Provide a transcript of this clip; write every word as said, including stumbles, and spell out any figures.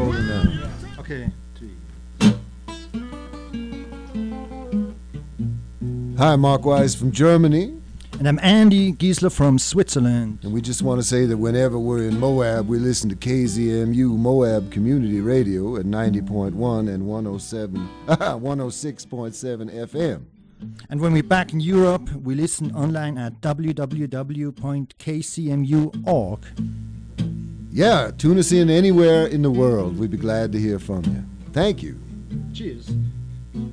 rolling now. Okay. Hi, Mark Weiss from Germany. And I'm Andy Giesler from Switzerland. And we just want to say that whenever we're in Moab, we listen to K Z M U Moab Community Radio at ninety point one and one oh seven, one oh six point seven F M. And when we're back in Europe, we listen online at w w w dot k c m u dot org. Yeah, tune us in anywhere in the world. We'd be glad to hear from you. Thank you. Cheers.